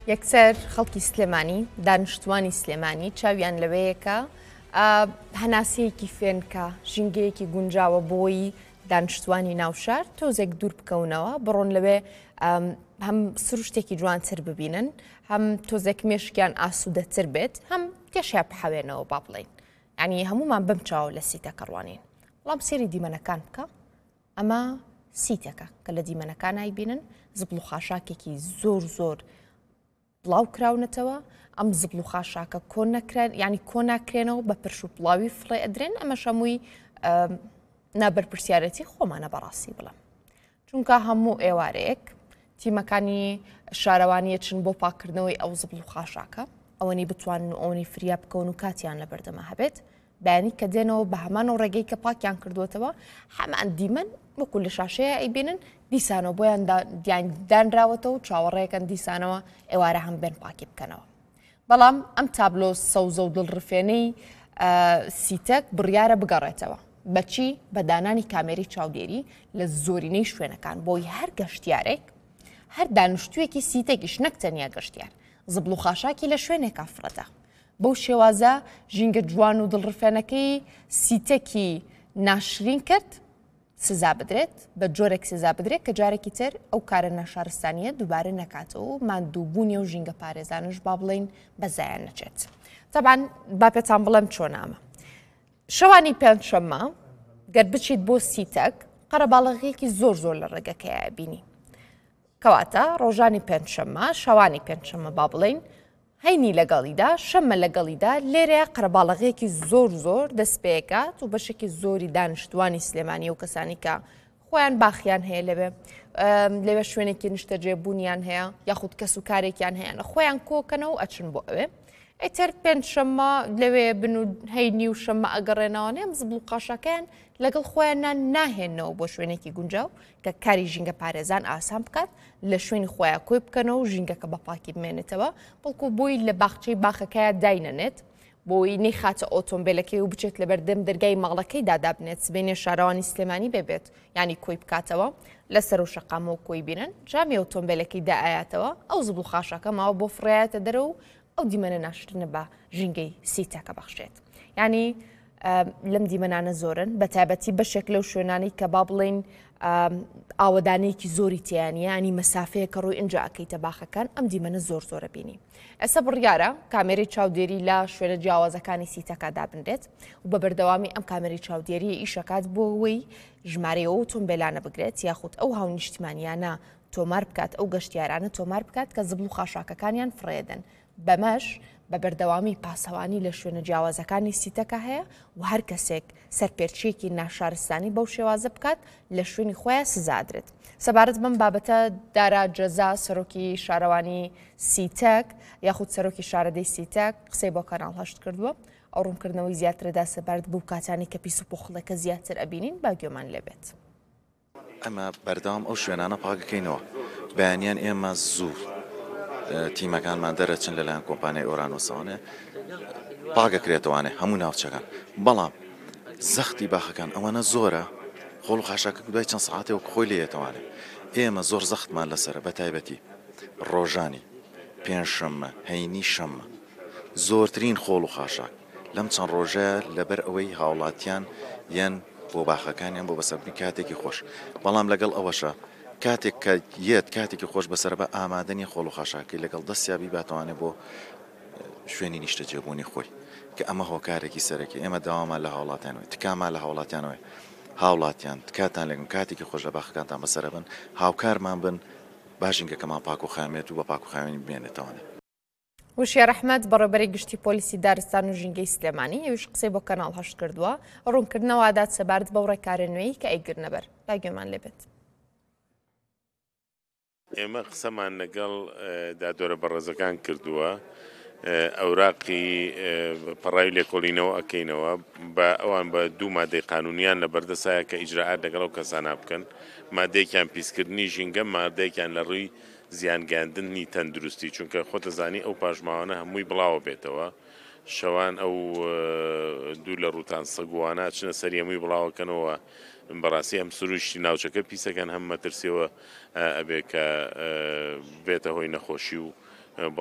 یەکسەر خەڵکی سلێمانی دانیشتوانی سلێمانی چاویان لەوەیەکە هەناسەیەکی فێنکە ژینگەیەکی گونجاوە بۆی دانیشتوانی ناوشار تۆزێک دوور بکەونەوە بڕۆن لەوێ هەم سروشتێکی جوانتر ببینن هەم تۆزێک مێشکیان ئاسوودەتر بێت هەم گەشیان بحەوێنەوە با بڵێن ینی هەمومان بم چاو لە سیتەکە ڕوانین وەڵام سێری دیمەنەکان بکە ئەمە سیتەکە کە لە دیمەنەکان ئایبینن زبڵ و خاشاکێکی زۆر بڵاو کراونەتەوە ئەم زبڵ و خاشاکە کۆن نەکرێن ینی کۆ ناکرێنەوە بە پرش و پڵاوی فڵێ ئەدرێن ئەمە شەمووی نابەرپرسیارەتی خۆمانە بەڕاستی بڵم چونکە هەموو ئێوارەیەک تیمەکانی شارەوانیە چن بۆ پاکردنەوەی ئەو زبڵ و خاشاکە ئەوەنی بتوانن و ئەوەی فریا بکەون و کاتیان لە بەردەما هەبێت بەیانی کە دێنەوە بە هەمان و ڕێگەی کە پاکیان کردوێتەوە هەمان دیمەن وەکو لە شاشەیە ئەیبینن دیسانەوە بۆیان دانراوەتەوە و چاوەڕێەکەن دیسانەوە ئێوارە هەم بێن پاکی بکەنەوە بەڵام ئەم تابلۆ سەوزە و دڵڕفێنەی سیتەک بڕیارە بگەڕێتەوە بەچی بە دانانی کامێری چاودێری لە زۆرینەی شوێنەکان بۆی هەر گەشتیارێک هەر دانیشتوویەکی سیتێکیش نەک تەنیا گەشتیار زبڵ و خاشاکی لە شوێنێکا فڕەتە بەو شێوازە ژینگە جوان و دڵڕفێنەکەی سیتێکی ناشرین کرد سزا بدرێت بە جۆرێک سزا بدرێت کە جارێکی تر ئەو کارە ناشارستانیە دووبارە نەکاتەوە و ماندووبوونی و ژینگە پارێزانش با بڵین بەزایان نەچێت تەبان با پێتان بڵێم چۆنامە شەوانی پێنجشەممە گەر بچیت بۆ سیتەک قەرەباڵغیەکی زۆر لە ڕێگەکەیە بینی کەواتە ڕۆژانی پێنجشەممە شەوانی پێنجشەممە با بڵین هەینی لەگەڵیدا شەممە لەگەڵیدا لێرە قەرەباڵغەیەکی زۆر دەست پێکات و بەشێکی زۆری دانیشتوانی سلێمانی و کەسانی کە خۆیان باخیان هەیە لەوێ شوێنێکی نیشتەجێبوونیان هەیە یاخود کەس و کارێکیان هەیە خۆیان کۆکەنەوە ئەچن بۆ ئەوێ ئەیتر پێنجشەممە لەوێ بن و هەینی و شەممە ئەگەڕێنەوە نێم زبڵ و قاشەکەیان لەگەڵ خۆیانان ناهێنەوە بۆ شوێنێکی گونجاو کە کاری ژینگە پارێزان ئاسان بکات لە شوێنی خۆیان کۆی بکەنەوە و ژینگەکە بە پاکی بمێنێتەوە بەڵکو بۆی لە باخچەی باخەکەیە داینەنێت بۆی نەیخاتە ئۆتۆمبیلەکەی و بچێت لە بەردەم دەرگای ماڵەکەی دادا بنێت سبێنێ شارەوانی سلێمانی ببێت ینی کۆی بکاتەوە لەسەر و شەقامەوە کۆی بینن جامی ئۆتۆمبیلەکەی دائایەتەوە ئەو زبڵ و خاشاکە ماوە بۆ فڕایەتە دەرەوە و ئەو دیمەنە ناشرنە بە ژینگەی سیتەکە بەخشێت ینی لەم دیمەنانە زۆرن بە تایبەتی بەشێک لەو شوێنانی کە با بڵین ئاوەدانەیەکی زۆری تیانە ینی مەسافەیە کە ڕووی ئەنج ئەکەیتە باخەکان ئەم دیمەنە زۆرە بینی ئێستا بڕیارە کامێری چاودێری لە شوێنە جیاوازەکانی سیتەکە دابنرێت و بە بەردەوامی ئەم کامێری چاودێری ئیشەکات بۆ ئەوەی ژمارەیەوە و تۆمبیلانە بگرێت یاخود ئەو هاونیشتمانیانە تۆمار بکات ئەو گەشتیارانە تۆمار بکات کە زبڵ و خاشاکەکانیان فڕێدن بەمەش بە بەردەوامی پاسەوانی لە شوێنە جیاوازەکانی سیتەکە هەیە و هەر کەسێک سەرپێرچێکی ناشارستانی بەو شێوازە بکات لە شوێنی خۆیان سزادرێت سەبارەت بەم بابەتە دارا جەزا سەرۆکی شارەوانی سیتەک یاخود سەرۆکی شارەدەی سیتەک قسەی بۆ کەناڵ هەشت کردووە ئەو ڕوونکردنەوەی زیاترەدا سەبارەت بوو کاتانی کە پیس و پۆخڵەکە زیاتر ئەبینین با گوێمان لێبێت ئەمە بەردەوام ئەو شوێنانە پاکەکەینەوە بەیانیان ئێمە زوو تیمەکانمان دەرەچن لەلایەن کۆمپانیای ئۆرانۆسەوانێ پاگەکرێتەوانێ هەموو ناوچەکان بەڵام زەختی باخەکان ئەوەنە زۆرە خۆڵ و خاشاکە دوای چەند سەعاتێک خۆی لێتەوانێ ئێمە زۆر زەختمان لەسرە بە تایبەتی ڕۆژانی پێنجشەممە هەینی شەممە زۆرترین خۆڵ و خاشاک لەم چەند ڕۆژەیە لەبەر ئەوەی هاوڵاتیان یەن بۆ باخەکانیان بۆ بەسەربوونی کاتێکی خۆش بەڵام لەگەڵ ئەوەشە کاتێک کە یەت کاتێکی خۆش بەسەر بە ئامادەنی خۆڵ و خاشاکی لەگەڵ دەستیابی باتوانێت بۆ شوێنی نیشتەجێبوونی خۆی کە ئەمە هۆکارێکی سەرەکی ئێمە داوامان لە هاوڵاتیانەوەی تکامان لە هاوڵاتیانەوەی هاوڵاتیان کاتان لەگەن کاتێکی خۆش لە باخەکانتان بەسەر بن هاوکارمان بن باشینگەکەمان پاک و خامێت و بە پاک و خاوێنی بمێنێتەوەنێ وشێ ڕەحمەت بەڕێبەری گشتی پۆلیسی دارستان و ژینگەی سلێمانی ئەویش قسەی بۆ کەناڵ هەشت کردووە ڕوونکردنەوەدات سەبارەت بەو ڕێکارە نوێی کە ئەیگرنەبەر با گوێمان لێبێت ئێمە قسەمان لەگەڵ دادۆرە بەڕێزەکان کردووە ئەوراقی پەڕاوی لێکۆڵینەوە ئەکەینەوە بە ئەوان بە دوو مادەی قانونیان لە بەردەسایە کە ئیجراعات لەگەڵ ئەو کەسانە بکەن مادەیەکیان پیسکردنی ژینگە مادەیەکیان لە ڕووی زیانگاندنی تەندروستی چونکە خۆتەزانی ئەو پاژماوانە هەمووی بڵاوە بێتەوە شەوان ئەو دوو لە ڕووتان سەگووانە چنە سەر هەمووی بڵاوەکەنەوە بەڕاستی ئەم سروشتی ناوچەکە پیسەکەن هەم مەترسیەوە ئەبێ کە بێتە هۆی نەخۆشی و